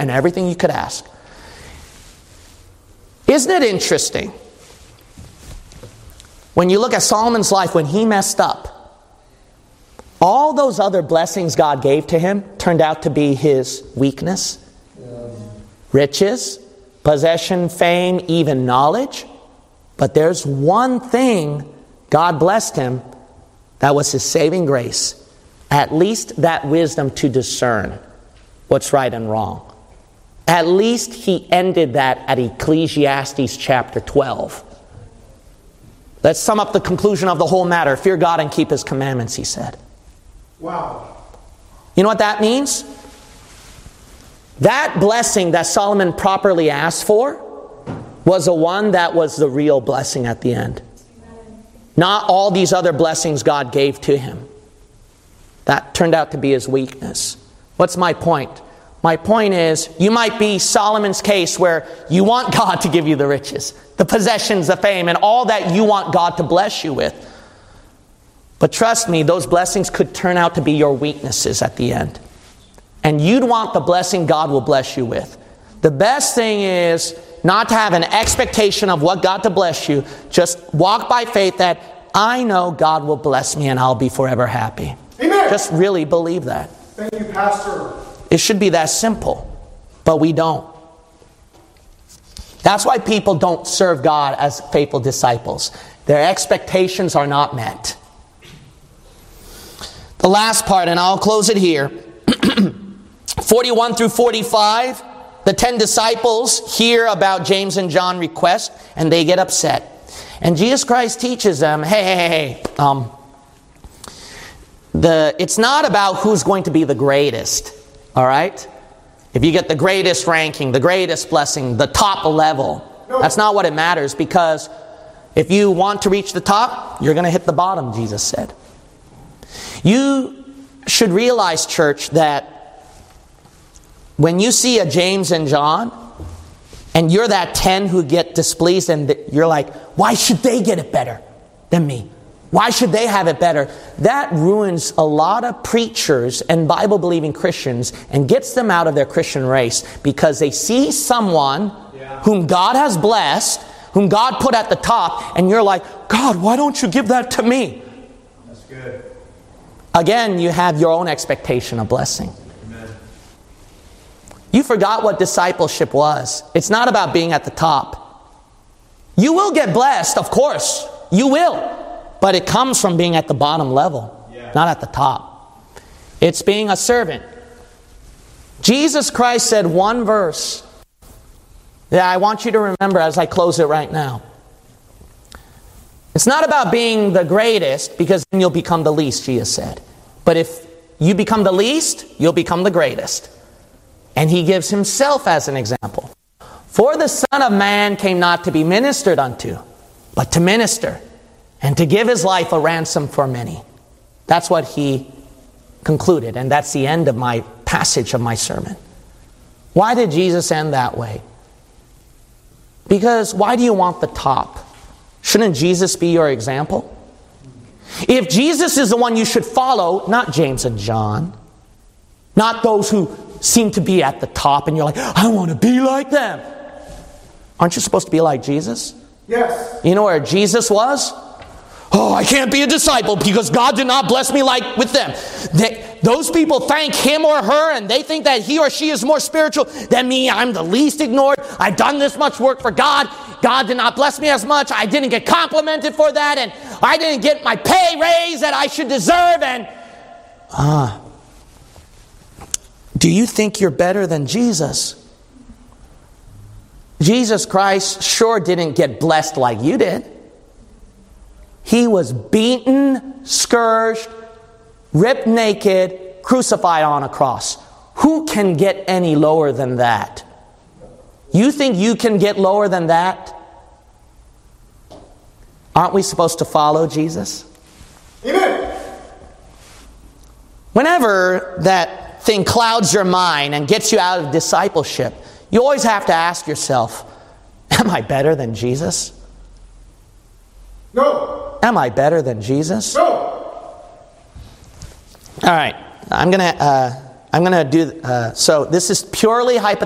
and everything you could ask. Isn't it interesting? When you look at Solomon's life, when he messed up, all those other blessings God gave to him turned out to be his weakness. Riches, possession, fame, even knowledge. But there's one thing God blessed him that was his saving grace. At least that wisdom to discern what's right and wrong. At least he ended that at Ecclesiastes chapter 12. Let's sum up the conclusion of the whole matter. Fear God and keep His commandments, he said. Wow. You know what that means? That blessing that Solomon properly asked for was the one that was the real blessing at the end. Not all these other blessings God gave to him. That turned out to be his weakness. What's my point? My point is, you might be Solomon's case where you want God to give you the riches, the possessions, the fame, and all that you want God to bless you with. But trust me, those blessings could turn out to be your weaknesses at the end. And you'd want the blessing God will bless you with. The best thing is not to have an expectation of what God to bless you. Just walk by faith that I know God will bless me and I'll be forever happy. Amen. Just really believe that. Thank you, Pastor. It should be that simple, but we don't. That's why people don't serve God as faithful disciples. Their expectations are not met. The last part, and I'll close it here. 41 through 45, the 10 disciples hear about James and John's request, and they get upset. And Jesus Christ teaches them, hey, it's not about who's going to be the greatest, all right? If you get the greatest ranking, the greatest blessing, the top level, that's not what it matters, because if you want to reach the top, you're going to hit the bottom, Jesus said. You should realize, church, that when you see a James and John, and you're that 10 who get displeased, and you're like, why should they get it better than me? Why should they have it better? That ruins a lot of preachers and Bible-believing Christians and gets them out of their Christian race, because they see someone whom God has blessed, whom God put at the top, and you're like, God, why don't you give that to me? That's good. Again, you have your own expectation of blessing. Amen. You forgot what discipleship was. It's not about being at the top. You will get blessed, of course. You will. But it comes from being at the bottom level, not at the top. It's being a servant. Jesus Christ said one verse that I want you to remember as I close it right now. It's not about being the greatest, because then you'll become the least, Jesus said. But if you become the least, you'll become the greatest. And He gives Himself as an example. For the Son of Man came not to be ministered unto, but to minister, and to give His life a ransom for many. That's what He concluded, and that's the end of my passage of my sermon. Why did Jesus end that way? Because why do you want the top? Shouldn't Jesus be your example? If Jesus is the one you should follow, not James and John, not those who seem to be at the top and you're like, I want to be like them. Aren't you supposed to be like Jesus? Yes. You know where Jesus was? Oh, I can't be a disciple because God did not bless me like with them. Those people thank him or her, and they think that he or she is more spiritual than me. I'm the least ignored. I've done this much work for God. God did not bless me as much. I didn't get complimented for that, and I didn't get my pay raise that I should deserve. And do you think you're better than Jesus? Jesus Christ sure didn't get blessed like you did. He was beaten, scourged, ripped naked, crucified on a cross. Who can get any lower than that? You think you can get lower than that? Aren't we supposed to follow Jesus? Amen. Whenever that thing clouds your mind and gets you out of discipleship, you always have to ask yourself, am I better than Jesus? No. Am I better than Jesus? No. All right. I'm gonna do. So this is purely hypothetical.